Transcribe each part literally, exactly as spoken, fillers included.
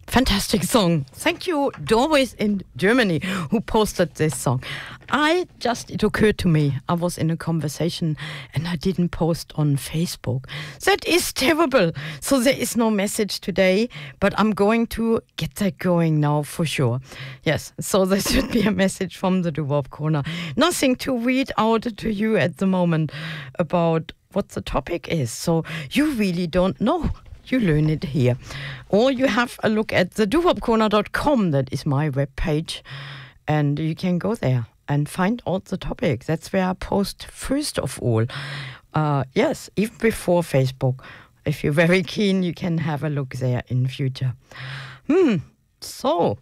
Fantastic song. Thank you, Doris in Germany, who posted this song. I just, it occurred to me, I was in a conversation and I didn't post on Facebook. That is terrible. So there is no message today, but I'm going to get that going now for sure. Yes, so there should be a message from the Doo-Wop Corner. Nothing to read out to you at the moment about what the topic is. So you really don't know. You learn it here. Or you have a look at the doo wop corner dot com. That is my webpage. And you can go there and find out the topic. That's where I post first of all. Uh, yes, even before Facebook. If you're very keen, you can have a look there in future. Hmm. So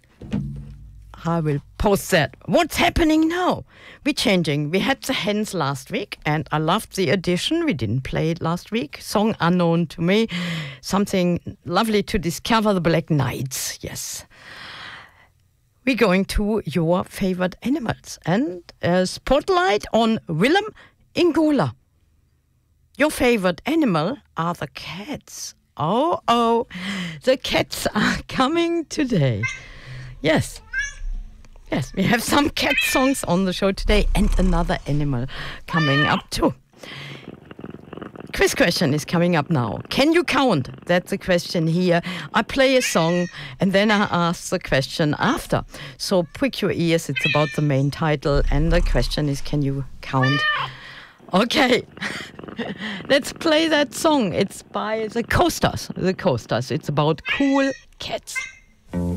I will post that. What's happening now? We're changing. We had the Hens last week, and I loved the addition. We didn't play it last week. Song unknown to me. Something lovely to discover, the Black Knights. Yes. We're going to your favorite animals. And a spotlight on Willem Ingola. Your favorite animal are the cats. Oh, oh. The cats are coming today. Yes. Yes, we have some cat songs on the show today and another animal coming up too. Quiz question is coming up now. Can you count? That's the question here. I play a song and then I ask the question after. So prick your ears, it's about the main title, and the question is, can you count? Okay, let's play that song. It's by the Coasters. The Coasters. It's about cool cats.